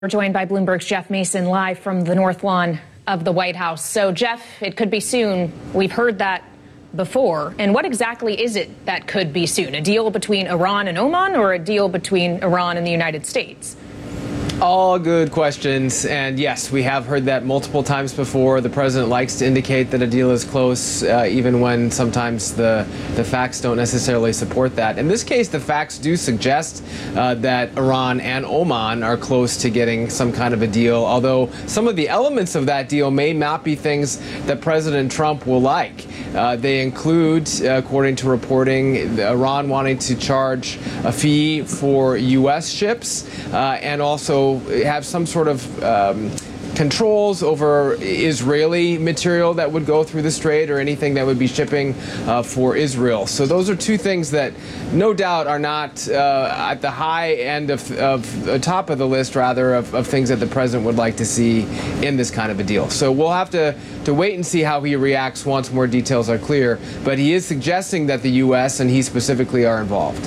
We're joined by Bloomberg's Jeff Mason live from the North Lawn of the White House. So, Jeff, it could be soon. We've heard that before. And what exactly is it that could be soon? A deal between Iran and Oman or a deal between Iran and the United States? All good questions. And yes, we have heard that multiple times before. The president likes to indicate that a deal is close, even when sometimes the facts don't necessarily support that. In this case, the facts do suggest that Iran and Oman are close to getting some kind of a deal, although some of the elements of that deal may not be things that President Trump will like. They include, according to reporting, Iran wanting to charge a fee for U.S. ships and also have some sort of controls over Israeli material that would go through the strait or anything that would be shipping for Israel. So those are two things that no doubt are not at the high end of the top of the list, rather, of things that the president would like to see in this kind of a deal. So we'll have to wait and see how he reacts once more details are clear. But he is suggesting that the U.S. and he specifically are involved.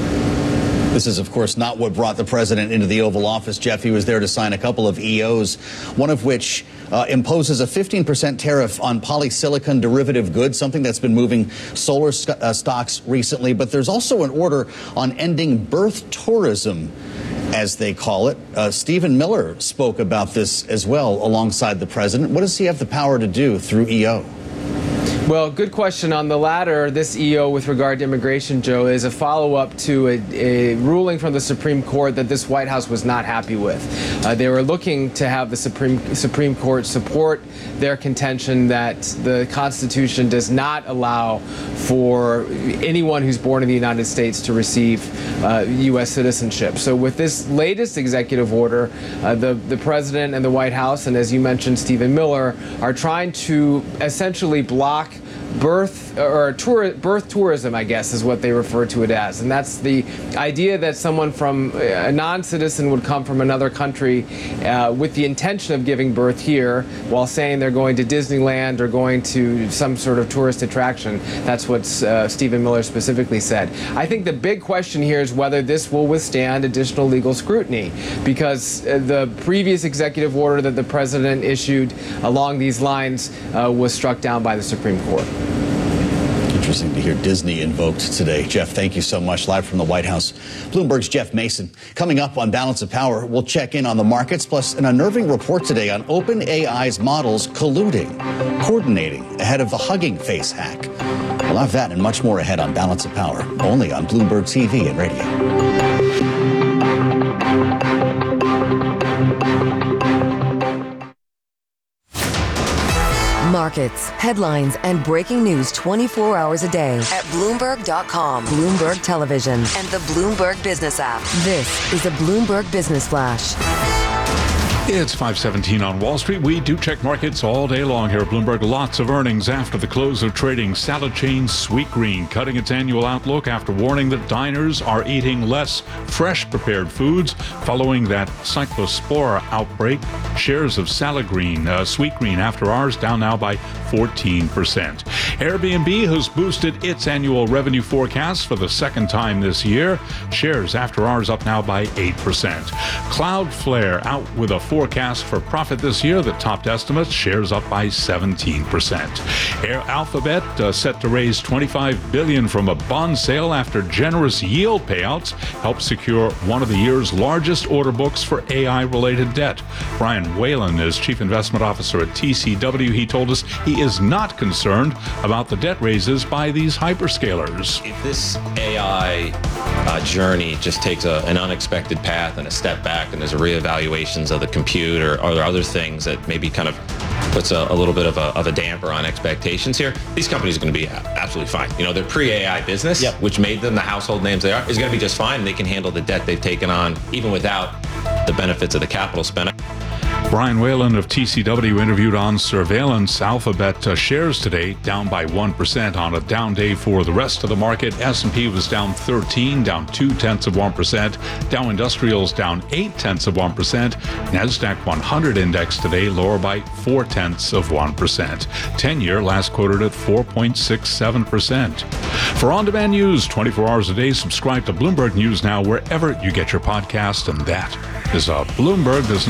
This is, of course, not what brought the president into the Oval Office, Jeff. He was there to sign a couple of EOs, one of which imposes a 15% tariff on polysilicon derivative goods, something that's been moving solar stocks recently. But there's also an order on ending birth tourism, as they call it. Stephen Miller spoke about this as well alongside the president. What does he have the power to do through EO? Well, good question. On the latter, this EO with regard to immigration, Joe, is a follow-up to a ruling from the Supreme Court that this White House was not happy with. They were looking to have the Supreme Court support their contention that the Constitution does not allow for anyone who's born in the United States to receive U.S. citizenship. So with this latest executive order, the president and the White House, and as you mentioned, Stephen Miller, are trying to essentially block birth tourism, I guess, is what they refer to it as. And that's the idea that someone from a non-citizen would come from another country with the intention of giving birth here while saying they're going to Disneyland or going to some sort of tourist attraction. That's what Stephen Miller specifically said. I think the big question here is whether this will withstand additional legal scrutiny, because the previous executive order that the president issued along these lines was struck down by the Supreme Court. Interesting to hear Disney invoked today. Jeff, thank you so much. Live from the White House, Bloomberg's Jeff Mason. Coming up on Balance of Power, we'll check in on the markets, plus an unnerving report today on OpenAI's models colluding, coordinating ahead of the Hugging Face hack. We'll have that and much more ahead on Balance of Power, only on Bloomberg TV and radio. Markets, headlines, and breaking news 24 hours a day at Bloomberg.com, Bloomberg Television, and the Bloomberg Business app. This is a Bloomberg Business Flash. It's 5:17 on Wall Street. We do check markets all day long here at Bloomberg. Lots of earnings after the close of trading. Salad chain Sweetgreen cutting its annual outlook after warning that diners are eating less fresh prepared foods following that cyclospora outbreak. Shares of Sweetgreen after hours down now by 14%. Airbnb has boosted its annual revenue forecast for the second time this year. Shares after hours up now by 8%. Cloudflare out with a forecast for profit this year that topped estimates. Shares up by 17%. Alphabet set to raise $25 billion from a bond sale after generous yield payouts helped secure one of the year's largest order books for AI-related debt. Brian Whalen is Chief Investment Officer at TCW. He told us he is not concerned about the debt raises by these hyperscalers. If this AI journey just takes an unexpected path and a step back, and there's a reevaluations of the compute or other things that maybe kind of puts a little bit of a damper on expectations here, these companies are going to be absolutely fine. You know, their pre-AI business, which made them the household names they are, is going to be just fine. They can handle the debt they've taken on even without the benefits of the capital spend. Brian Whalen of TCW interviewed on surveillance. Alphabet shares today down by 1% on a down day for the rest of the market. S&P was down 13, down 0.2%. Dow Industrials down 0.8%. Nasdaq 100 index today lower by 0.4%. 10-year last quoted at 4.67%. For on-demand news 24 hours a day, subscribe to Bloomberg News Now wherever you get your podcast, and that is a Bloomberg Business